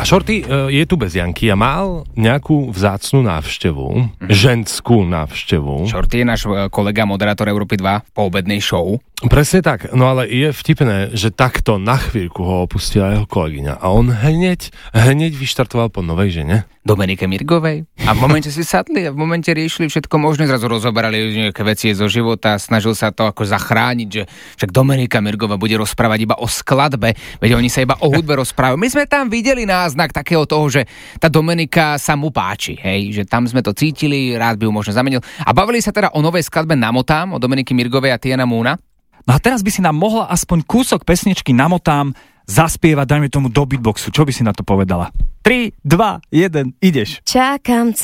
Shorty je tu bez Janky a mal nejakú vzácnu návštevu, ženskú návštevu. Shorty je náš kolega, moderátor Európy 2 v poobednej show. Presne tak, no ale je vtipné, že takto na chvíľku ho opustila jeho kolegyňa a on hneď vyštartoval po novej žene. Domenike Mirgovej. A v momente si sadli a v momente riešili všetko možné, zrazu rozoberali nejaké veci zo života, snažil sa to ako zachrániť, že však Domenika Mirgová bude rozprávať iba o skladbe, veď oni sa iba o hudbe rozprávajú. My sme tam videli náznak takého toho, že tá Domenika sa mu páči, hej, že tam sme to cítili, rád by ju možno zamenil. A bavili sa teda o novej skladbe Namotám, o Domeniky Mirgovej a Tiana Múna. No a teraz by si nám mohla aspoň kúsok pesničky Namotám zaspievať, dajme tomu do beatboxu. Čo by si na to povedala? 3, 2, 1, ideš. Čakám